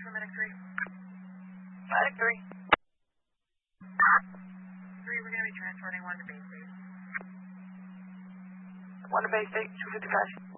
for Medic 3. Medic 3. 3, we're going to be transporting 1 to base state. 1 to base state, 255.